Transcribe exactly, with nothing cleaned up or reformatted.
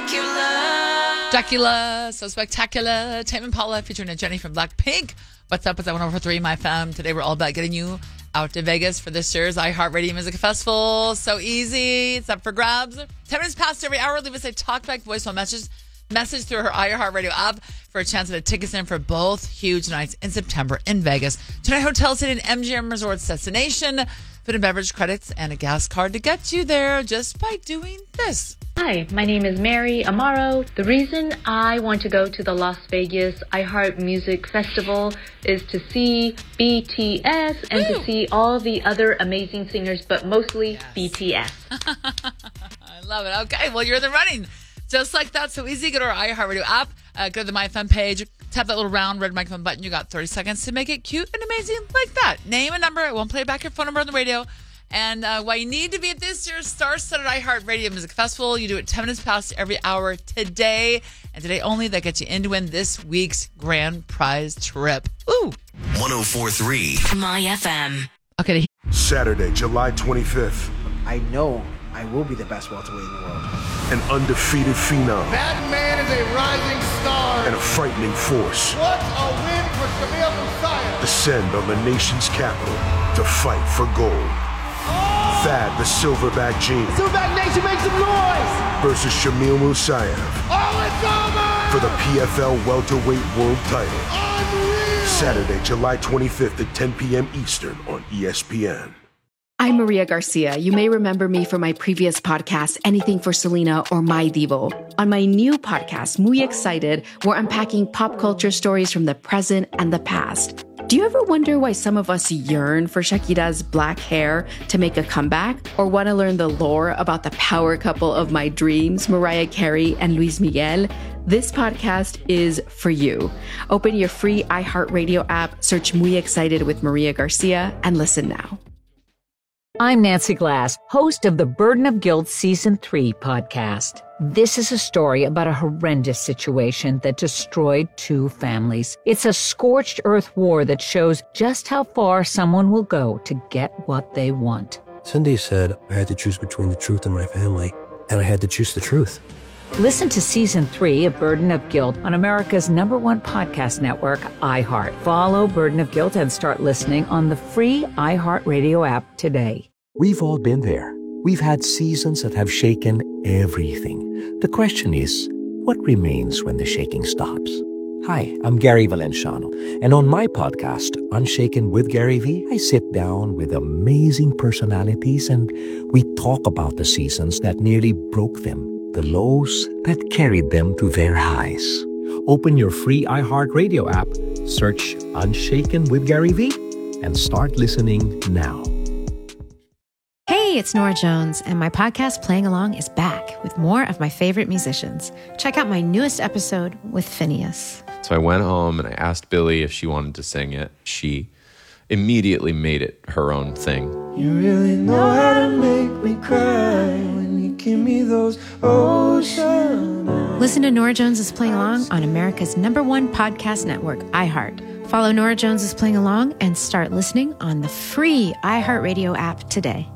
Dracula. Dracula, so spectacular. Tame Impala featuring Jenny from Blackpink. What's up with that one over three, my fam? Today we're all about getting you out to Vegas for this year's iHeartRadio Music Festival. So easy. It's up for grabs. Ten minutes past every hour. Leave us a talkback voicemail message message through her iHeartRadio app for a chance to take us in for both huge nights in September in Vegas. Tonight, hotel stay in M G M Resorts destination. Food and beverage credits and a gas card to get you there just by doing this. Hi, my name is Mary Amaro. The reason I want to go to the Las Vegas iHeart Music Festival is to see B T S and Woo! to see all the other amazing singers, but mostly yes. B T S. I love it. Okay, well, you're in the running. Just like that, so easy. Go to our iHeartRadio app, uh, go to the MyFun page, tap that little round red microphone button. You got thirty seconds to make it cute and amazing like that. Name a number. I won't play back your phone number on the radio. And uh, why you need to be at this year's Star-Studded iHeartRadio Music Festival. You do it ten minutes past every hour today. And today only, that gets you in to win this week's grand prize trip. Ooh. one oh four point three My F M. Okay. Saturday, July twenty-fifth. I know I will be the best welterweight in the world. An undefeated phenom. That man is a rising star. And a frightening force. What a win for Shamil Musayev. Descend on the nation's capital to fight for gold. Oh! Thad the Silverback Gene. Silverback Nation, make some noise. Versus Shamil Musayev. Oh, it's over. For the P F L welterweight world title. Unreal. Saturday, July twenty-fifth at ten p.m. Eastern on E S P N. I'm Maria Garcia. You may remember me from my previous podcast, Anything for Selena or My Devo. On my new podcast, Muy Excited, we're unpacking pop culture stories from the present and the past. Do you ever wonder why some of us yearn for Shakira's black hair to make a comeback? Or want to learn the lore about the power couple of my dreams, Mariah Carey and Luis Miguel? This podcast is for you. Open your free iHeartRadio app, search Muy Excited with Maria Garcia, and listen now. I'm Nancy Glass, host of the Burden of Guilt Season three podcast. This is a story about a horrendous situation that destroyed two families. It's a scorched earth war that shows just how far someone will go to get what they want. Cindy said I had to choose between the truth and my family, and I had to choose the truth. Listen to Season three of Burden of Guilt on America's number one podcast network, iHeart. Follow Burden of Guilt and start listening on the free iHeartRadio app today. We've all been there. We've had seasons that have shaken everything. The question is, what remains when the shaking stops? Hi, I'm Gary Valenciano, and on my podcast, Unshaken with Gary V, I sit down with amazing personalities and we talk about the seasons that nearly broke them, the lows that carried them to their highs. Open your free iHeartRadio app, search Unshaken with Gary V, and start listening now. Hey, it's Nora Jones, and my podcast Playing Along is back with more of my favorite musicians. Check out my newest episode with Phineas. So I went home and I asked Billy if she wanted to sing it. She immediately made it her own thing. You really know how to make me cry when you give me those ocean eyes. Listen to Nora Jones' Playing Along on America's number one podcast network, iHeart. Follow Nora Jones' Playing Along and start listening on the free iHeartRadio app today.